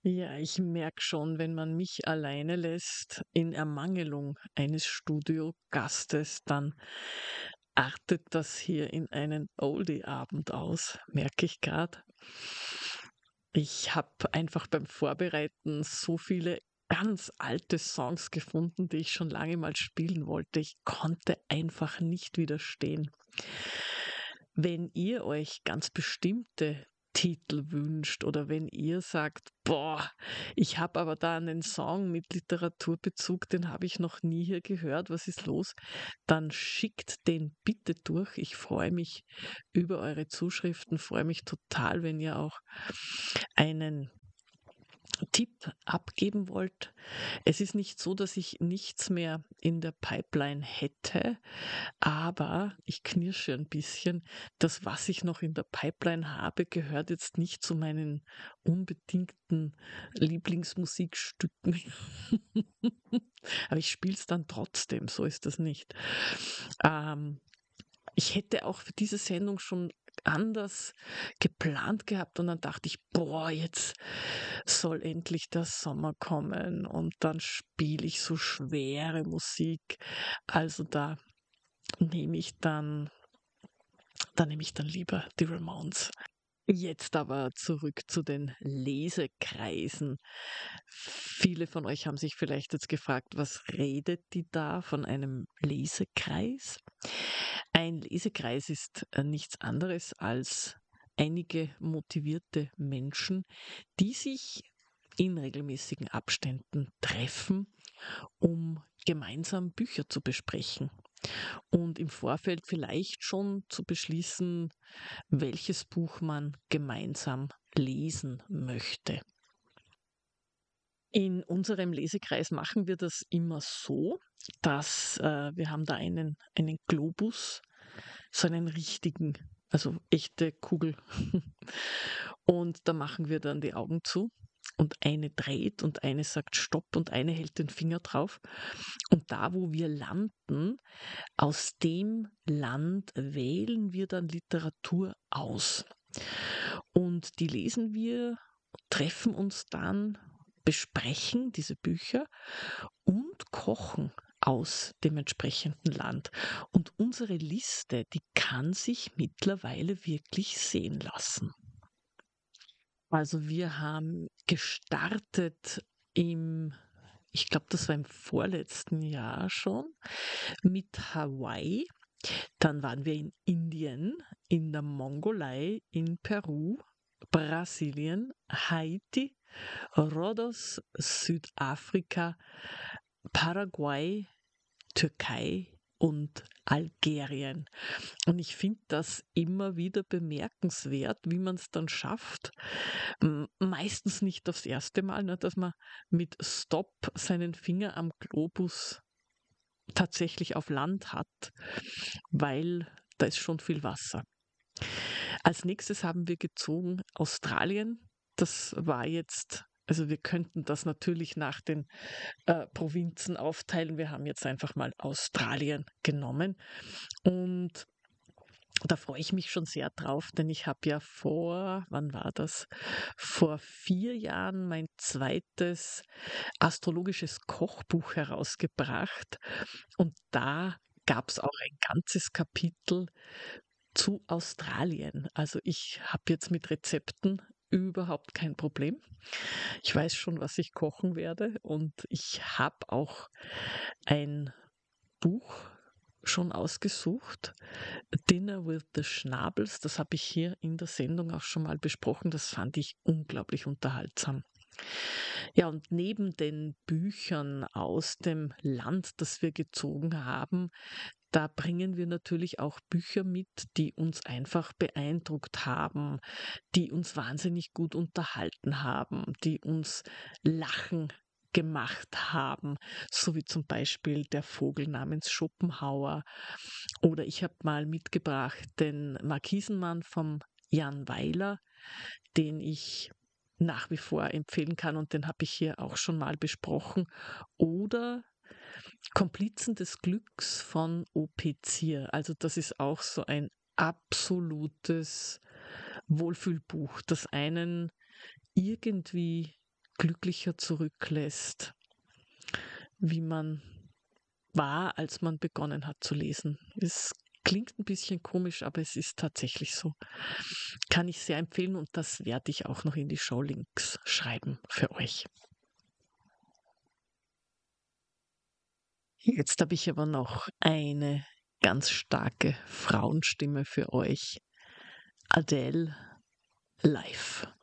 Ja, ich merke schon, wenn man mich alleine lässt in Ermangelung eines Studiogastes, dann artet das hier in einen Oldie-Abend aus, merke ich gerade. Ich habe einfach beim Vorbereiten so viele ganz alte Songs gefunden, die ich schon lange mal spielen wollte. Ich konnte einfach nicht widerstehen. Wenn ihr euch ganz bestimmte Titel wünscht oder wenn ihr sagt: „Boah, ich habe aber da einen Song mit Literaturbezug, den habe ich noch nie hier gehört. Was ist los?“ Dann schickt den bitte durch. Ich freue mich über eure Zuschriften, freue mich total, wenn ihr auch einen Tipp abgeben wollt. Es ist nicht so, dass ich nichts mehr in der Pipeline hätte, aber ich knirsche ein bisschen. Das, was ich noch in der Pipeline habe, gehört jetzt nicht zu meinen unbedingten Lieblingsmusikstücken. Aber ich spiele es dann trotzdem, so ist das nicht. Ähm, Ich hätte auch für diese Sendung schon anders geplant gehabt und dann dachte ich: „Boah, jetzt soll endlich der Sommer kommen und dann spiele ich so schwere Musik.“ Also, nehme ich dann nehme ich dann lieber die Ramones. Jetzt aber zurück zu den Lesekreisen. Viele von euch haben sich vielleicht jetzt gefragt, was redet die da von einem Lesekreis? Ein Lesekreis ist nichts anderes als einige motivierte Menschen, die sich in regelmäßigen Abständen treffen, um gemeinsam Bücher zu besprechen und im Vorfeld vielleicht schon zu beschließen, welches Buch man gemeinsam lesen möchte. In unserem Lesekreis machen wir das immer so, dass wir haben da einen Globus, so einen richtigen, also echte Kugel. Und da machen wir dann die Augen zu und eine dreht und eine sagt Stopp und eine hält den Finger drauf. Und da, wo wir landen, aus dem Land wählen wir dann Literatur aus. Und die lesen wir, treffen uns dann, besprechen diese Bücher und kochen aus dem entsprechenden Land. Und unsere Liste, die kann sich mittlerweile wirklich sehen lassen. Also wir haben gestartet im, ich glaube, das war im vorletzten Jahr schon, mit Hawaii. Dann waren wir in Indien, in der Mongolei, in Peru, Brasilien, Haiti, Rhodos, Südafrika, Paraguay, Türkei und Algerien. Und ich finde das immer wieder bemerkenswert, wie man es dann schafft. Meistens nicht das erste Mal, ne, dass man mit Stopp seinen Finger am Globus tatsächlich auf Land hat, weil da ist schon viel Wasser. Als nächstes haben wir gezogen Australien. Das war jetzt, also wir könnten das natürlich nach den Provinzen aufteilen. Wir haben jetzt einfach mal Australien genommen. Und da freue ich mich schon sehr drauf, denn ich habe ja vor, wann war das? Vor 4 Jahren mein zweites astrologisches Kochbuch herausgebracht. Und da gab es auch ein ganzes Kapitel zu Australien. Also ich habe jetzt mit Rezepten überhaupt kein Problem. Ich weiß schon, was ich kochen werde und ich habe auch ein Buch schon ausgesucht. Dinner with the Schnabels, das habe ich hier in der Sendung auch schon mal besprochen. Das fand ich unglaublich unterhaltsam. Ja, und neben den Büchern aus dem Land, das wir gezogen haben, da bringen wir natürlich auch Bücher mit, die uns einfach beeindruckt haben, die uns wahnsinnig gut unterhalten haben, die uns lachen gemacht haben, so wie zum Beispiel Der Vogel namens Schopenhauer. Oder ich habe mal mitgebracht den Markisenmann vom Jan Weiler, den ich nach wie vor empfehlen kann und den habe ich hier auch schon mal besprochen. Oder Komplizen des Glücks von O.P. Zier. Also das ist auch so ein absolutes Wohlfühlbuch, das einen irgendwie glücklicher zurücklässt, wie man war, als man begonnen hat zu lesen. Es klingt ein bisschen komisch, aber es ist tatsächlich so. Kann ich sehr empfehlen und das werde ich auch noch in die Showlinks schreiben für euch. Jetzt habe ich aber noch eine ganz starke Frauenstimme für euch. Adele live.